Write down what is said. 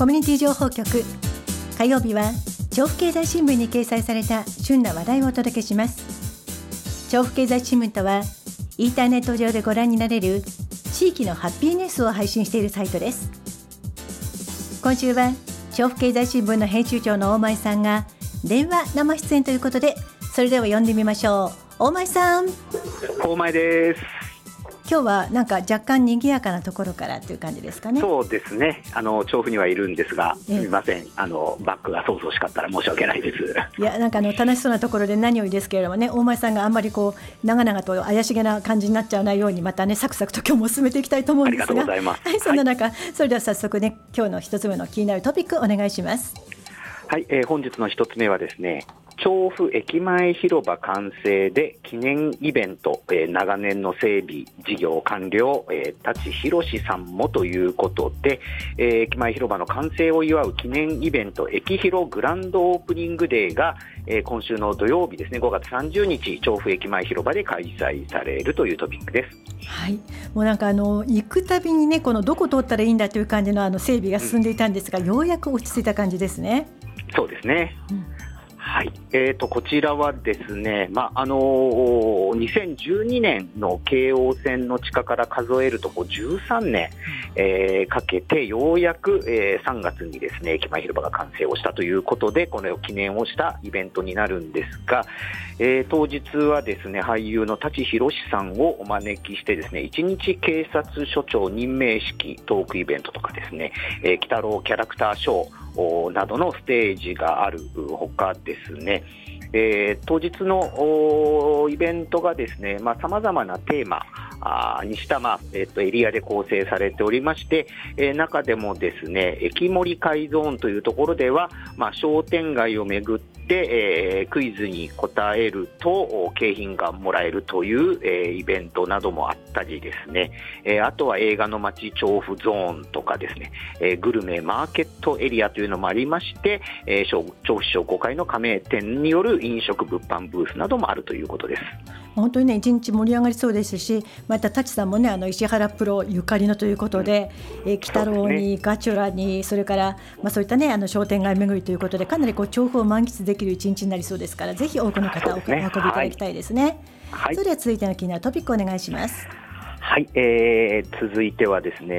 コミュニティ情報局、火曜日は調布経済新聞に掲載された旬な話題をお届けします。調布経済新聞とはインターネット上でご覧になれる地域のハッピーニュースを配信しているサイトです。今週は調布経済新聞の編集長の大前さんが電話生出演ということで、それでは呼んでみましょう。大前さん。 大前です。 今日はなんか若干賑やかなところからという感じですかね。 そうですね、調布にはいるんですが、すみません、バックが想像しかったら申し訳ないです。 いや、なんか楽しそうなところで何よりですけれどもね、大前さんがあんまり長々と怪しげな感じになっちゃわないように、またねサクサクと今日も進めていきたいと思うんですが、 ありがとうございます。 はい、そんな中、それでは早速ね、今日の一つ目の気になるトピックお願いします。 はい、本日の一つ目はですね、調布駅前広場完成で記念イベント、長年の整備事業完了、舘ひろしさんもということで、駅前広場の完成を祝う記念イベント、駅広グランドオープニングデーが、今週の土曜日ですね、5月30日調布駅前広場で開催されるというトピックです。 はい、もうなんか行くたびにね、このどこ通ったらいいんだという感じの整備が進んでいたんですが、ようやく落ち着いた感じですね。 そうですね、はい、こちらはですね、2012年の京王線の地下から数えると13年、かけてようやく、3月にですね駅前広場が完成をしたということで、これを記念をしたイベントになるんですが、当日はですね俳優の舘ひろしさんをお招きしてですね、一日警察署長任命式トークイベントとかですね、鬼太郎キャラクターショーなどのステージがあるほかですね、当日のイベントがですね、様々なテーマにした、エリアで構成されておりまして、中でもですね駅森会ゾーンというところでは、商店街をめぐってクイズに答えると景品がもらえるという、イベントなどもあったりですね、あとは映画の街調布ゾーンとかですね、グルメマーケットエリアというのもありまして、調布市商工会の加盟店による飲食物販ブースなどもあるということです。 本当にね、一日盛り上がりそうですし、また舘さんもね、石原プロゆかりのということで、鬼太郎にガチュラに、それから、そういったね商店街巡りということで、かなり調布を満喫できる一日になりそうですから、ぜひ多くの方お運びいただきたいですね。はい、それでは続いての気になるトピックお願いします。 はい、続いてはですね